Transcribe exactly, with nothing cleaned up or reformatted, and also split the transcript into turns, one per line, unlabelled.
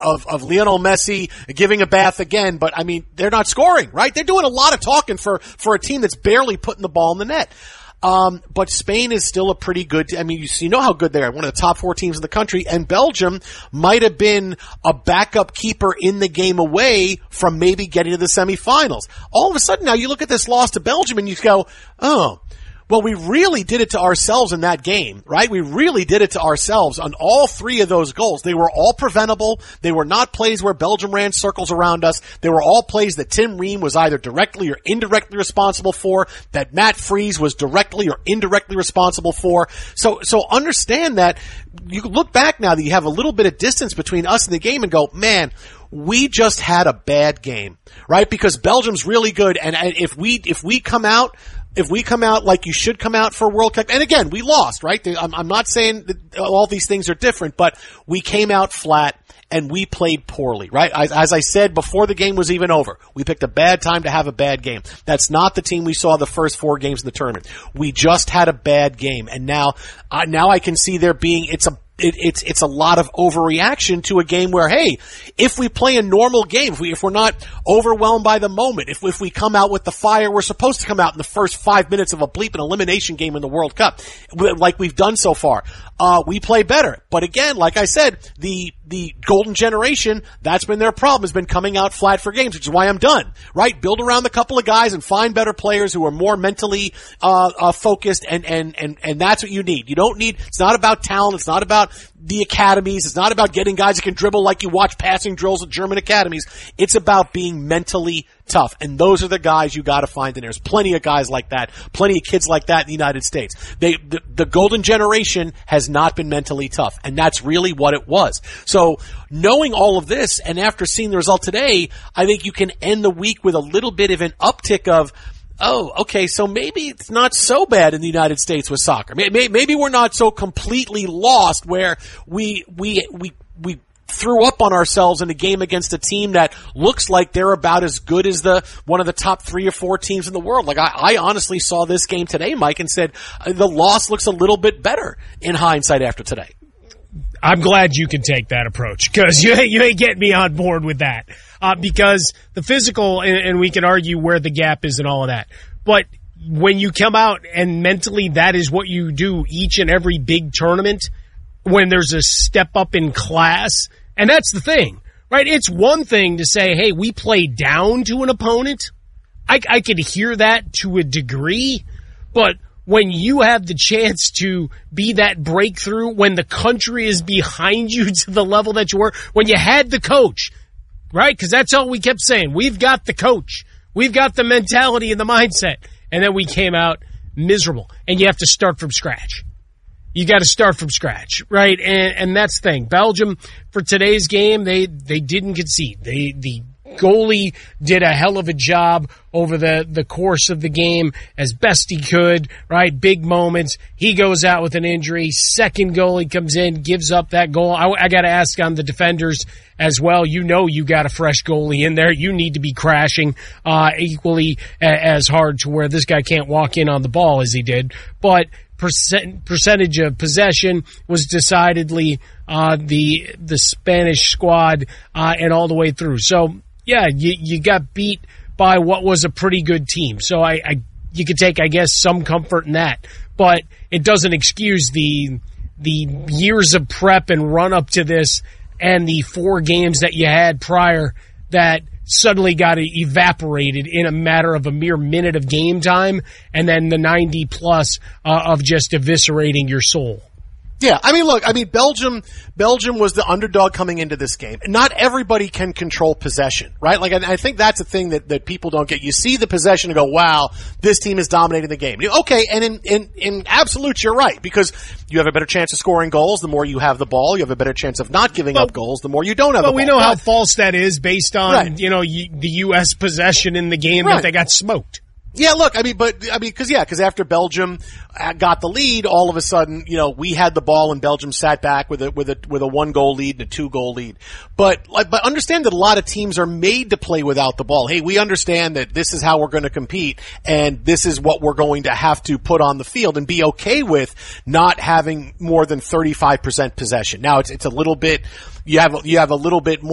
of, of Lionel Messi giving a bath again, but I mean, they're not scoring, right? They're doing a lot of talking for, for a team that's barely putting the ball in the net. Um, but Spain is still a pretty good, I mean, you, you know how good they are, one of the top four teams in the country, and Belgium might have been a backup keeper in the game away from maybe getting to the semifinals. All of a sudden now you look at this loss to Belgium and you go, oh, well, we really did it to ourselves in that game, right? We really did it to ourselves on all three of those goals. They were all preventable. They were not plays where Belgium ran circles around us. They were all plays that Tim Ream was either directly or indirectly responsible for, that Matt Freese was directly or indirectly responsible for. So, so understand that you look back now that you have a little bit of distance between us and the game and go, man, we just had a bad game, right? Because Belgium's really good, and if we, if we come out, If we come out like you should come out for a World Cup, and again, we lost, right? I'm, I'm not saying that all these things are different, but we came out flat and we played poorly, right? As, as I said before the game was even over, we picked a bad time to have a bad game. That's not the team we saw the first four games in the tournament. We just had a bad game, and now, uh, now I can see there being, it's a It, it's it's a lot of overreaction to a game where, hey, if we play a normal game, if, we, if we're not overwhelmed by the moment, if if we come out with the fire we're supposed to come out in the first five minutes of a bleep and elimination game in the World Cup, like we've done so far, uh, we play better. But again, like I said, the the golden generation, that's been their problem, has been coming out flat for games, which is why I'm done, right? Build around a couple of guys and find better players who are more mentally uh, uh focused, and, and, and, and that's what you need. You don't need, it's not about talent, it's not about the academies, it's not about getting guys that can dribble like you watch passing drills at German academies. It's about being mentally tough, and those are the guys you gotta find, and there's plenty of guys like that, plenty of kids like that in the United States. They, the, the golden generation has not been mentally tough, and that's really what it was. So, knowing all of this, and after seeing the result today, I think you can end the week with a little bit of an uptick of, oh, okay, so maybe it's not so bad in the United States with soccer. Maybe, maybe we're not so completely lost where we, we, we, we threw up on ourselves in a game against a team that looks like they're about as good as the, one of the top three or four teams in the world. Like, I, I honestly saw this game today, Mike, and said, the loss looks a little bit better in hindsight after today.
I'm glad you can take that approach, because you, you ain't getting me on board with that. Uh, because the physical, and, and we can argue where the gap is and all of that. But when you come out and mentally that is what you do each and every big tournament, when there's a step up in class, and that's the thing, right? It's one thing to say, hey, we play down to an opponent. I, I could hear that to a degree, but when you have the chance to be that breakthrough, when the country is behind you to the level that you were, when you had the coach, right? Because that's all we kept saying. We've got the coach. We've got the mentality and the mindset. And then we came out miserable. And you have to start from scratch. You got to start from scratch, right? And, and that's the thing. Belgium, for today's game, they, they didn't concede. They, the goalie did a hell of a job over the, the course of the game as best he could, right? Big moments. He goes out with an injury. Second goalie comes in, gives up that goal. I, I got to ask on the defenders as well. You know you got a fresh goalie in there. You need to be crashing uh equally a, as hard to where this guy can't walk in on the ball as he did. But percent, percentage of possession was decidedly uh the the Spanish squad uh and all the way through. So, yeah, you, you got beat by what was a pretty good team. So I, I, you could take, I guess, some comfort in that, but it doesn't excuse the, the years of prep and run up to this and the four games that you had prior that suddenly got evaporated in a matter of a mere minute of game time, and then the ninety plus uh, of just eviscerating your soul.
Yeah, I mean, look, I mean, Belgium, Belgium was the underdog coming into this game. Not everybody can control possession, right? Like, I, I think that's a thing that, that people don't get. You see the possession and go, wow, this team is dominating the game. Okay, and in, in, in absolute, you're right, because you have a better chance of scoring goals the more you have the ball. You have a better chance of not giving
but,
up goals the more you don't have the ball.
But we know how false that is based on,
right.
you know, the U S possession in the game
right.
that they got smoked.
Yeah, look, I mean, but, I mean, cause yeah, cause after Belgium got the lead, all of a sudden, you know, we had the ball and Belgium sat back with a, with a, with a one goal lead and a two goal lead. But, like, but understand that a lot of teams are made to play without the ball. Hey, we understand that this is how we're going to compete and this is what we're going to have to put on the field and be okay with not having more than thirty-five percent possession. Now it's, it's a little bit, you have, you have a little bit more